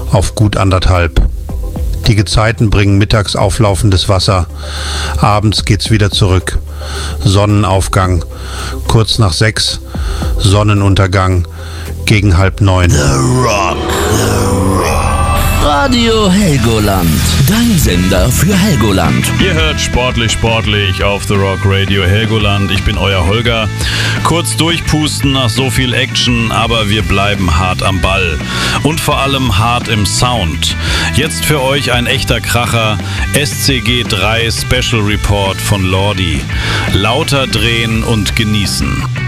auf gut 1,5. Die Gezeiten bringen mittags auflaufendes Wasser. Abends geht's wieder zurück. Sonnenaufgang kurz nach 6, Sonnenuntergang gegen 8:30. The Rock. Radio Helgoland. Dein Sender für Helgoland. Ihr hört Sportlich auf The Rock Radio Helgoland. Ich bin euer Holger. Kurz durchpusten nach so viel Action, aber wir bleiben hart am Ball. Und vor allem hart im Sound. Jetzt für euch ein echter Kracher. SCG 3 Special Report von Lordi. Lauter drehen und genießen.